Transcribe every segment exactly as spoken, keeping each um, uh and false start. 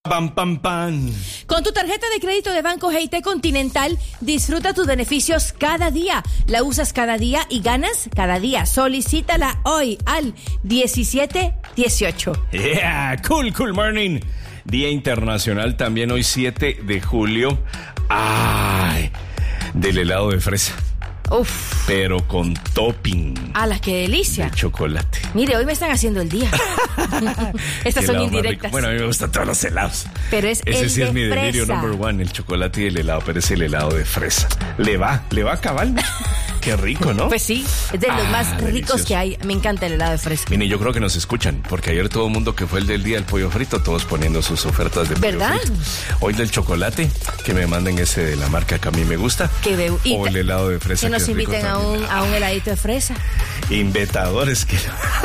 Pam, pam, pam. Con tu tarjeta de crédito de Banco G I T Continental, disfruta tus beneficios cada día. La usas cada día y ganas cada día. Solicítala hoy al diecisiete dieciocho. Yeah, cool, cool morning. Día Internacional también hoy siete de julio. Ay, del helado de fresa. Uf. Pero con topping. ¡Hala, qué delicia! De chocolate. Mire, hoy me están haciendo el día. Estas son indirectas. Bueno, a mí me gustan todos los helados. Pero es Ese el sí de es mi delirio fresa. number one, el chocolate y el helado, pero es el helado de fresa. Le va, le va a cabal. Qué rico, ¿no? Pues sí, es de los Ah, más ricos delicioso. que hay. Me encanta el helado de fresa. Mire, yo creo que nos escuchan, porque ayer todo el mundo que fue el del día del pollo frito, todos poniendo sus ofertas de pollo ¿Verdad? frito. Hoy del chocolate, que me manden ese de la marca que a mí me gusta. Que de- y o el te- helado de fresa. Que nos es rico inviten a también. un, a un heladito de fresa. Inventadores que...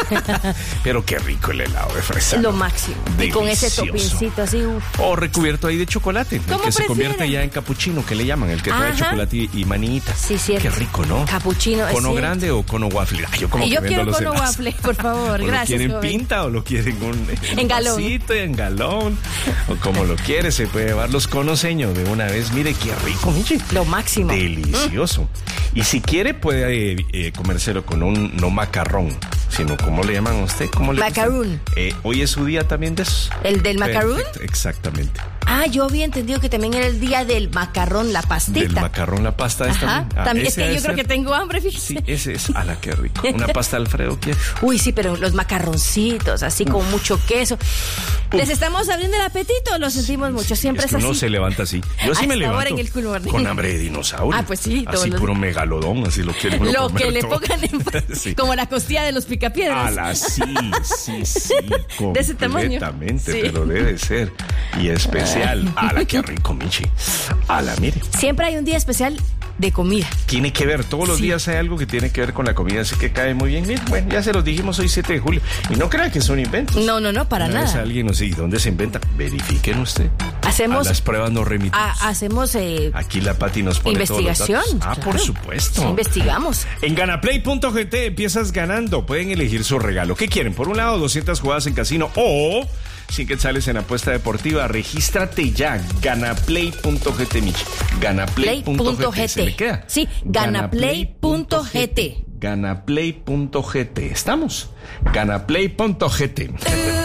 Pero qué rico el helado de fresa. Es lo ¿no? máximo. Y con ese Delicioso. topincito así, uf. O recubierto ahí de chocolate, el ¿Cómo que se prefieran? convierte ya en capuchino, que le llaman, el que trae Ajá. chocolate y, y manita. Sí, cierto. Qué rico, ¿no? Capuchino, es ¿Cono cierto. grande o cono waffle? Ay, yo como Y que yo vendo quiero los cono helados. waffle, por favor. ¿O Gracias, lo quieren joven. pinta o lo quieren un, en, En un galón. vasito, en galón? O como lo quiere, se puede llevar los conoseños de una vez. Mire qué rico, Michi. Lo máximo. Delicioso. Y si quiere puede eh, eh, comérselo con un no macarrón, sino ¿cómo le llaman a usted? ¿Cómo le gusta? Macaroon. Eh, hoy es su día también de eso. ¿El del macaroon? Perfecto, exactamente. Ah, yo había entendido que también era el día del macarrón, la pastita. Del macarrón, la pasta es Ajá. también. Ah, también es ese que ha de yo creo ser. que tengo hambre, fíjese. Sí, ese es. ¡Hala, qué rico! Una pasta Alfredo, ¿quiere? Uy, sí, pero los macarroncitos, así con mucho queso. ¿Les estamos abriendo el apetito? Lo sentimos mucho. Siempre es es, que uno así. se levanta así. Yo sí A me esta hora levanto en el Cool Morning. con hambre de dinosaurio. Ah, pues sí, todos así los- puro megalodón, así lo quiere uno Lo comer que le todo. pongan en... Sí. Como la costilla de los picapiedras. Ala, sí, sí, sí. De ese tamaño. Completamente, Sí. pero debe ser. Y especial. ¡Hala, qué rico, Michi! ¡Hala, mire! Siempre hay un día especial de comida. Tiene que ver, todos los Sí. días hay algo que tiene que ver con la comida, así que cae muy bien. Mira, bueno, ya se los dijimos hoy siete de julio. Y no crean que son inventos. No, no, no, para Una vez nada. alguien nos dice, ¿dónde se inventa? Verifiquen usted. Hacemos- A las pruebas no remitimos. Ah, hacemos eh, Aquí la Pati nos pone investigación. todos los datos. Ah, claro. por supuesto. Sí, investigamos. En ganaplay punto g t empiezas ganando. Pueden elegir su regalo. ¿Qué quieren? Por un lado, doscientas jugadas en casino o cien quetzales en apuesta deportiva. Regístrate ya. ganaplay punto g t, Mich. ganaplay punto g t. ¿Se le queda? Sí, ganaplay punto g t. ganaplay punto g t. ¿Estamos? ganaplay punto g t.